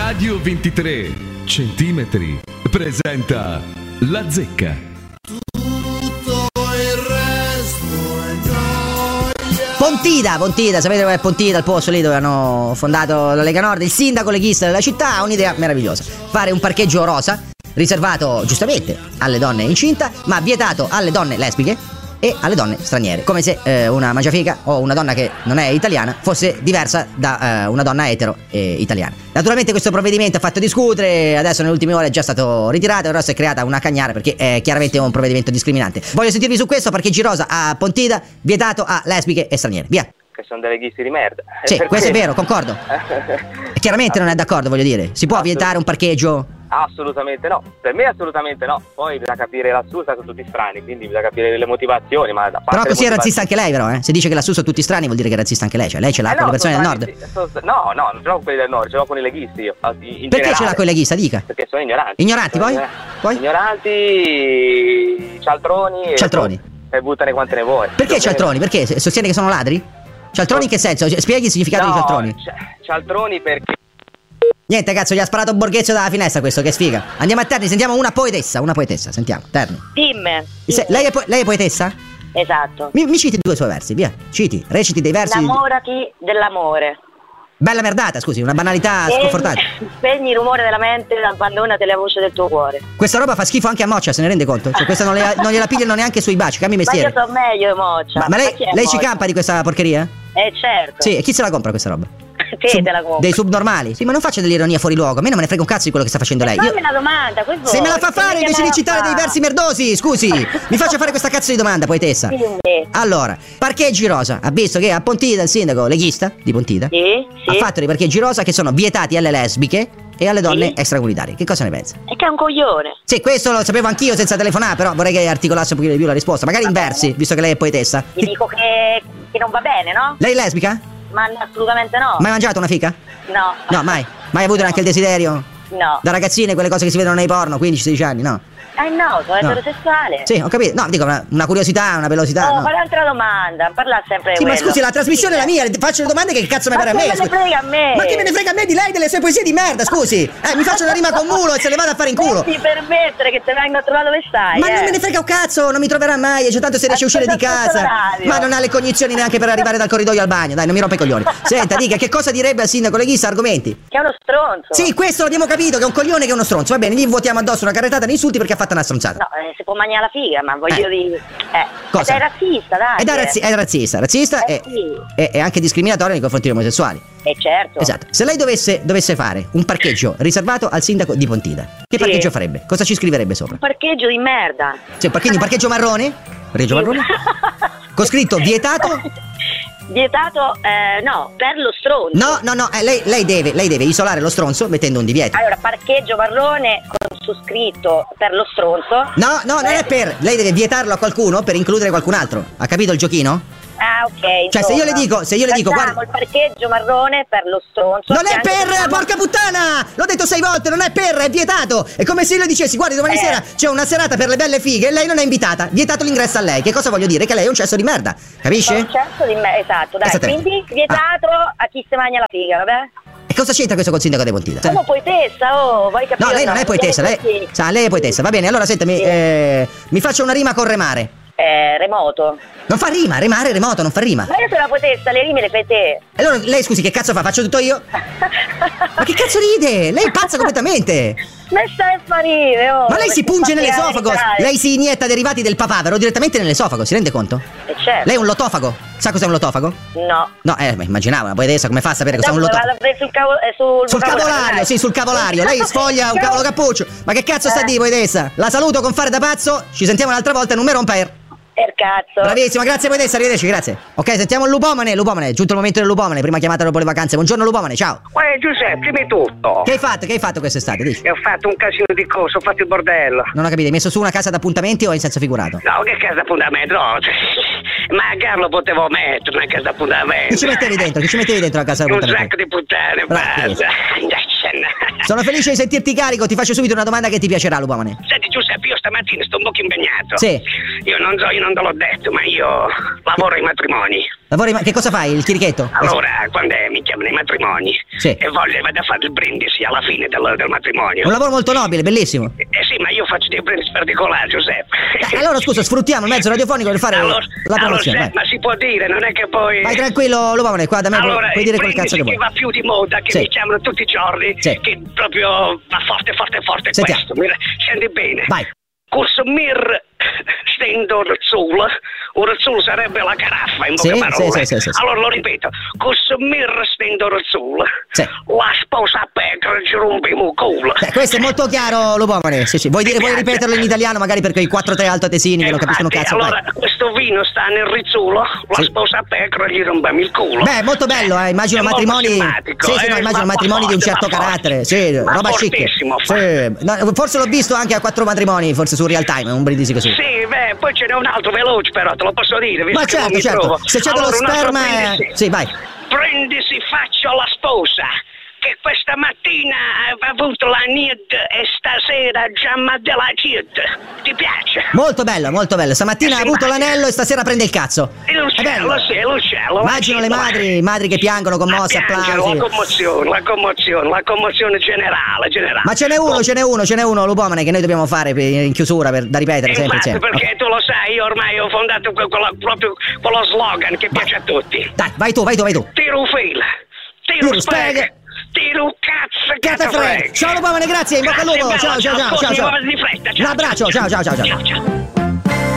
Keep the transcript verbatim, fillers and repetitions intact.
Radio ventitré centimetri presenta La Zecca. Tutto il resto è gioia. Pontida, Pontida, sapete dove è Pontida, il posto lì dove hanno fondato la Lega Nord, il sindaco leghista della città ha un'idea meravigliosa: fare un parcheggio rosa riservato giustamente alle donne incinte, ma vietato alle donne lesbiche e alle donne straniere, come se eh, una mangiafiga o una donna che non è italiana fosse diversa da eh, una donna etero e italiana. Naturalmente questo provvedimento ha fatto discutere, adesso nelle ultime ore è già stato ritirato, ora si è creata una cagnara perché è chiaramente un provvedimento discriminante. Voglio sentirvi su questo: parcheggi rosa a Pontida, vietato a lesbiche e straniere. Via. Che sono dei leghisti di merda. Sì, Perché? questo è vero, concordo. Chiaramente non è d'accordo, voglio dire. Si può vietare un parcheggio? Assolutamente no, per me assolutamente no. Poi bisogna capire lassù, sono tutti strani, quindi bisogna capire le motivazioni. Ma da parte Però così è motiva- razzista anche lei, però, eh? Se dice che lassù sono tutti strani vuol dire che è razzista anche lei. Cioè lei ce l'ha Eh con no, le persone del sono nord? strani, sono- No, no, non ce l'ho con quelli del nord, ce l'ho con i leghisti io. In Perché generale. ce l'ha con i leghista, dica? Perché sono ignoranti. Ignoranti, poi? Eh, Poi? Ignoranti, cialtroni e- Cialtroni. E buttane quante ne vuoi. Perché cialtroni? Perché? Se- Sostiene che sono ladri? Cialtroni in che senso? Spieghi il significato No, di cialtroni. ci- cialtroni perché Niente, cazzo, gli ha sparato Borghezio dalla finestra questo, che sfiga. Andiamo a Terni, sentiamo una poetessa, una poetessa, sentiamo, Terni. Dimmi. Se- lei, è po- lei è poetessa? Esatto. Mi, mi citi due suoi versi, via, citi, reciti dei versi. Innamorati dell'amore. Bella merdata, scusi, una banalità Spegni- sconfortante. Spegni il rumore della mente ed abbandonati alla voce del tuo cuore. Questa roba fa schifo anche a Moccia, se ne rende conto? Cioè, questa non, le, non gliela pigliano neanche sui baci, cambi Ma io mestiere. so meglio, Moccia. Ma, ma lei, chi è lei ci Moccia? campa di questa porcheria? Eh certo. Sì, e chi se la compra questa roba? Te Sub- te la compro. Dei subnormali? Sì, ma non faccia dell'ironia fuori luogo, a me non me ne frega un cazzo di quello che sta facendo lei. Fammi Io- una domanda, questo. Se me la fa fare invece di citare dei versi merda. merdosi, scusi, mi faccia fare questa cazzo di domanda, poetessa. Dimmi. Allora, parcheggi rosa, ha visto che a Pontida il sindaco leghista di Pontida Sì, ha sì. fatto dei parcheggi rosa che sono vietati alle lesbiche e alle donne Sì. extracomunitarie. Che cosa ne pensa? È che è un coglione. Sì, questo lo sapevo anch'io senza telefonare, però vorrei che articolasse un pochino di più la risposta. Magari in Va versi, bene. visto che lei è poetessa. Gli dico che, che non va bene, no? Lei è lesbica? Ma assolutamente no. Mai mangiato una fica? No. No, mai. Mai avuto neanche il desiderio? No. Da ragazzine, quelle cose che si vedono nei porno, quindici sedici anni, no? Eh no, sono No. eterosessuale. Sì, ho capito. No, dico una, una curiosità, una velocità. Oh, no. fare un'altra domanda, parla sempre Sì, ma quello. scusi, la trasmissione è la mia, faccio le domande che cazzo mi Ma pare a che me. me ne scusi. frega a me? Ma che me ne frega a me di lei delle sue poesie di merda, scusi? Eh, mi faccio una rima con mulo e se le vado a fare in culo. Non ti permettere che te vengo a trovare dove stai. Ma eh. non me ne frega un cazzo, non mi troverà mai, e c'è tanto se riesce a uscire di Aspetta casa. questo orario. Ma non ha le cognizioni neanche per arrivare dal corridoio al bagno, dai, non mi rompa i coglioni. Senta, dica, che cosa direbbe al sindaco leghista? Argomenti. Che è uno stronzo. Sì, questo l'abbiamo capito, che è un coglione che è uno stronzo. Va bene, gli votiamo addosso una carrettata di insulti perché ha fatto una stronzata. No, eh, si può mangiare la figa, ma voglio Eh. dire. Eh. Cosa? Ed è razzista, dai. Ed è, razzi- è razzista, razzista Eh e, sì. e- e anche discriminatorio nei confronti degli omosessuali. Eh certo. Esatto. Se lei dovesse, dovesse fare un parcheggio riservato al sindaco di Pontida, che Sì. parcheggio farebbe? Cosa ci scriverebbe sopra? Un parcheggio di merda. Sì, un parcheggio, un parcheggio marrone? Parcheggio marrone? Con scritto vietato? Vietato, eh, no, per lo stronzo. No, no, no, eh, lei, lei, deve, lei deve isolare lo stronzo mettendo un divieto. Allora, parcheggio marrone con su scritto per lo stronzo. No, no, non è per. Lei deve vietarlo a qualcuno per includere qualcun altro. Ha capito il giochino? Ah, ok. Cioè, se io le insomma. dico- se io le dico, Facciamo guarda- il parcheggio marrone per lo stronzo. Non è che anche per, se- porca puttana! L'ho detto sei volte, non è per, è vietato! È come se io le dicessi, guardi, domani Eh. sera c'è una serata per le belle fighe e lei non è invitata. Vietato l'ingresso a lei. Che cosa voglio dire? Che lei è un cesso di merda. Capisce? Un cesso di me, esatto, dai. Esattamente. Quindi vietato a chi si mangia la figa, vabbè? E cosa c'entra questo col sindaco di Pontida? Come poetessa, oh, vuoi capire? No, lei non è poetessa, lei, Sì. sa, lei è poetessa. Va bene, allora sentami, Sì. eh, mi faccio una rima con remare. Eh, remoto. Non fa rima, remare, remoto, non fa rima. Ma io sono la poetessa, le rime le fai te. Allora, lei scusi, che cazzo fa? Faccio tutto io? Ma che cazzo ride? Lei è pazza completamente! Ma stai a sparire, oh. Ma lei si punge nell'esofago! Dai. Lei si inietta derivati del papavero direttamente nell'esofago, si rende conto? Eh, certo. Lei è un lotofago? Sa cos'è un lotofago? No. No, eh, ma immaginavo, una poetessa come fa a sapere cos'è un Dopo lotofago? vado a prendere sul, cavo- eh, sul, Sul vocabolario, cavolario, dai. sì, sul cavolario. Lei sfoglia un cavolo cappuccio. Ma che cazzo sta Eh. di poetessa? La saluto con fare da pazzo. Ci sentiamo un'altra volta, non mi rompa er. Per cazzo. Bravissima, grazie poetessa, arrivederci, grazie. Ok, sentiamo il lupomane, lupomane, è giunto il momento del lupomane, prima chiamata dopo le vacanze. Buongiorno lupomane, ciao. Uè Giuseppe, prima di tutto, Che hai fatto? Che hai fatto quest'estate? Dici. e ho fatto un casino di cose, ho fatto il bordello. Non ho capito, hai messo su una casa d'appuntamenti o in senso figurato? No, che casa d'appuntamento, no. Magari lo potevo mettere una casa d'appuntamento. Chi ci mettevi dentro? Chi ci mettevi dentro la casa Un d'appuntamenti? sacco di puttane, Bravo. basta. Sono felice di sentirti carico, ti faccio subito una domanda che ti piacerà, lupomane. Senti Giuseppe, io stamattina sto un po' impegnato. Sì. Io non so, io non te l'ho detto, ma io lavoro ai matrimoni. Lavori, ma che cosa fai? Il chirichetto? Allora, quando mi chiamano ai matrimoni Sì. e voglio vado a fare il brindisi alla fine del, del matrimonio. Un lavoro molto nobile, bellissimo. Eh sì, ma io faccio dei brindisi particolari, Giuseppe. Eh, allora scusa, sfruttiamo il mezzo radiofonico per fare allora, la promozione. allora, ma si può dire, non è che poi... Vai tranquillo, Lupomone, qua da me allora, puoi dire quel cazzo che vuoi. Che va più di moda, che Sì. mi chiamano tutti i giorni, Sì. che proprio va forte, forte, forte. Sentiamo. Questo, mi senti bene? Vai. Consumir stendo razzul, un razzul sarebbe la caraffa in Sì, poche parole. sì, sì, sì, sì. Allora lo ripeto, consumir stendo razzul, Sì. la sposa a pecora ci rompe il culo. Eh, questo è molto chiaro, Lupomone. Sì, sì. Vuoi, dire, vuoi ripeterlo in italiano, magari per quei quattro tre altoatesini che non capiscono un Infatti, cazzo? allora, Vai. questo vino sta nel rizzulo, la Sì. sposa a pecora gli rompiamo il culo. Beh, molto bello, eh. Immagino È molto matrimoni. simpatico, Sì, sì, no, eh, immagino ma matrimoni di un forte, certo ma forte. carattere. Sì, Ma roba chic. fortissimo, Sì. No, forse l'ho visto anche a quattro matrimoni, forse su Real Time, un brindisi così. Sì, beh, poi ce n'è un altro veloce però, te lo posso dire, visto Ma che non certo, mi certo. trovo. Se c'è Allora, dello un altro sperma. è- brindisi. Sì, vai. Brindisi faccio alla sposa, che questa mattina ha avuto la N I D e stasera già della C I D. Ti piace? Molto bello, molto bello. Stamattina Eh, ha sì, avuto ma- l'anello e stasera prende il cazzo. Il È Lucello, bello. sì, il Lucello. Immagino le la madri, madri che piangono commosse, A piangere, applausi. La commozione, la commozione, la commozione generale, generale. Ma ce n'è uno, ce n'è uno, ce n'è uno, Lupomone, che noi dobbiamo fare per- in chiusura per, da ripetere sempre Infatti, insieme. perché tu lo sai, io ormai ho fondato que- quello, proprio quello slogan che piace a tutti. Dai, vai tu, vai tu, vai tu. Tiro un filo, Tiro tiro spega, spega, tiro un cazzo, Che te cazzo frega. Ciao Lupomone, grazie, in bocca al lupo. Grazie, Ciao, bello, ciao, ciao, ascolti, ciao, ciao. muoviti di fretta, ciao, Un abbraccio, ciao, ciao, ciao, ciao. ciao, ciao.